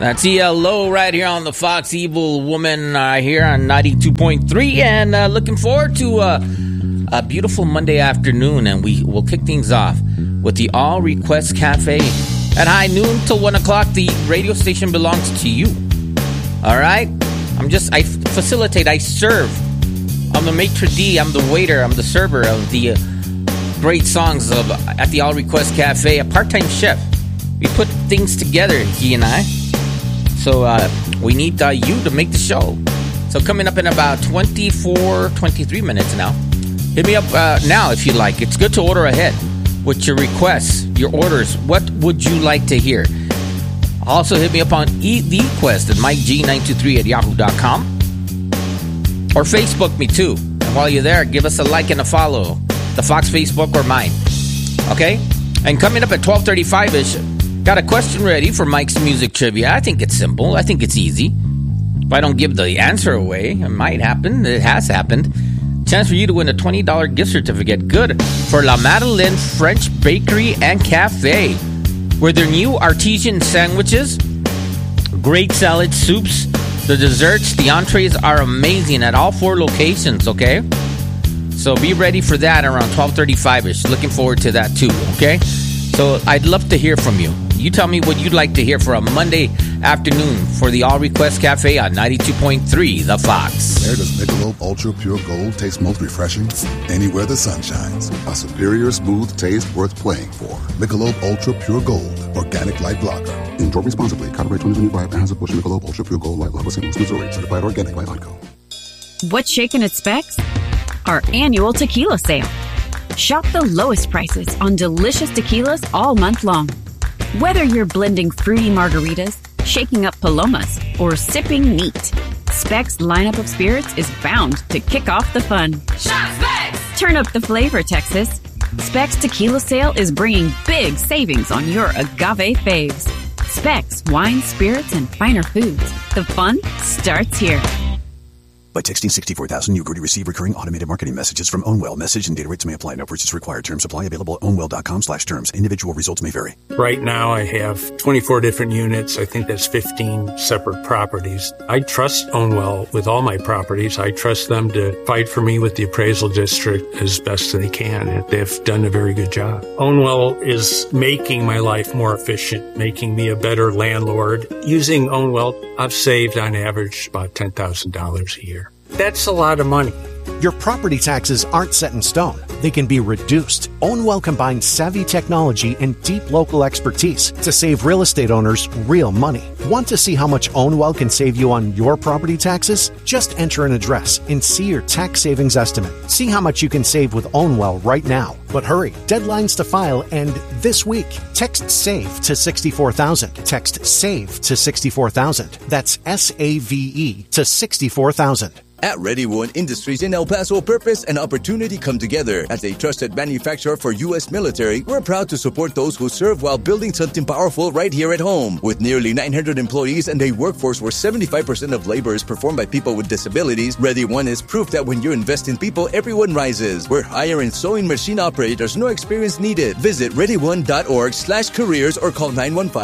That's ELO right here on the Fox Evil Woman here on 92.3, and looking forward to a beautiful Monday afternoon, and we will kick things off with the All Request Cafe at high noon till 1 o'clock. The radio station belongs to you. All right? I facilitate, I serve. I'm the maitre d', I'm the waiter, I'm the server of the great songs at the All Request Cafe, a part-time chef. We put things together, he and I. So we need you to make the show. So coming up in about 23 minutes now. Hit me up now if you like. It's good to order ahead with your requests, your orders. What would you like to hear? Also hit me up on TheQuest at MikeG923 at yahoo.com. Or Facebook me too. And while you're there, give us a like and a follow. The Fox Facebook or mine. Okay? And coming up at 12:35-ish, got a question ready for Mike's Music Trivia. I think it's simple. I think it's easy. If I don't give the answer away, it might happen. It has happened. Chance for you to win a $20 gift certificate. Good for La Madeleine French Bakery and Cafe. With their new artesian sandwiches, great salad soups, the desserts, the entrees are amazing at all 4 locations, okay? So be ready for that around 12:35-ish. Looking forward to that too, okay? So I'd love to hear from you. You tell me what you'd like to hear for a Monday afternoon for the All Request Cafe on 92.3 The Fox. Where does Michelob Ultra Pure Gold taste most refreshing? Anywhere the sun shines. A superior smooth taste worth playing for. Michelob Ultra Pure Gold, organic light lager. Enjoy responsibly. Copyright 2025. Anheuser-Busch Michelob Ultra Pure Gold Light Lager, St. Louis, Missouri. Certified organic by Odco. What's shaking at Specs? Our annual tequila sale. Shop the lowest prices on delicious tequilas all month long. Whether you're blending fruity margaritas, shaking up palomas, or sipping neat, Specs' lineup of spirits is bound to kick off the fun. Shop Specs! Turn up the flavor, Texas. Specs Tequila Sale is bringing big savings on your agave faves. Specs Wine, Spirits, and Finer Foods. The fun starts here. By texting 64,000, you agree to receive recurring automated marketing messages from Ownwell. Message and data rates may apply. No purchase required. Terms apply. Available at ownwell.com/terms. Individual results may vary. Right now, I have 24 different units. I think that's 15 separate properties. I trust Ownwell with all my properties. I trust them to fight for me with the appraisal district as best they can. And they've done a very good job. Ownwell is making my life more efficient, making me a better landlord. Using Ownwell, I've saved on average about $10,000 a year. That's a lot of money. Your property taxes aren't set in stone. They can be reduced. Ownwell combines savvy technology and deep local expertise to save real estate owners real money. Want to see how much Ownwell can save you on your property taxes? Just enter an address and see your tax savings estimate. See how much you can save with Ownwell right now. But hurry, deadlines to file end this week. Text SAVE to 64,000. Text SAVE to 64,000. That's SAVE to 64,000. At Ready One Industries in El Paso, purpose and opportunity come together. As a trusted manufacturer for U.S. military, we're proud to support those who serve while building something powerful right here at home. With nearly 900 employees and a workforce where 75% of labor is performed by people with disabilities, Ready One is proof that when you invest in people, everyone rises. We're hiring sewing machine operators, no experience needed. Visit readyone.org/careers or call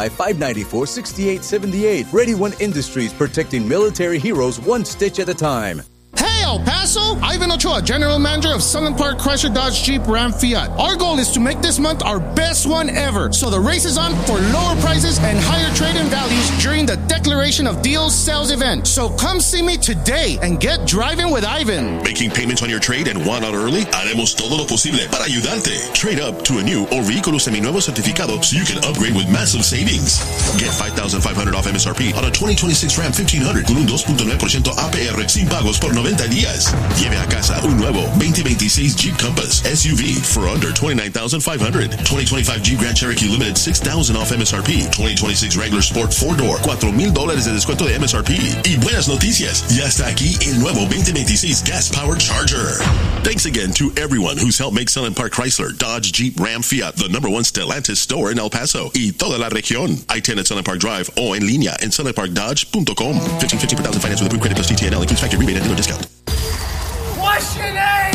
915-594-6878. Ready One Industries, protecting military heroes one stitch at a time. Hey, El Paso! Ivan Ochoa, General Manager of Sunland Park Chrysler Dodge Jeep Ram Fiat. Our goal is to make this month our best one ever. So the race is on for lower prices and higher trade-in values during the Declaration of Deals sales event. So come see me today and get driving with Ivan. Making payments on your trade and want out early? Haremos todo lo posible para ayudarte. Trade up to a new or vehículo seminuevo certificado so you can upgrade with massive savings. Get $5,500 off MSRP on a 2026 Ram 1500 con un 2.9% APR sin pagos por 90 días. Lleve a casa un nuevo 2026 Jeep Compass SUV for under $29,500. 2025 Jeep Grand Cherokee Limited $6,000 off MSRP. 2026 Wrangler Sport 4-Door $4,000 de descuento de MSRP. Y buenas noticias, ya está aquí el nuevo 2026 Gas Powered Charger. Thanks again to everyone who's helped make Sunland Park Chrysler, Dodge, Jeep, Ram, Fiat the #1 Stellantis store in El Paso y toda la región. I-10 at Sunland Park Drive o en línea en sunlandparkdodge.com. 1550 per thousand finance with approved credit plus TTNL includes factory rebate and dealer discount. What's your name?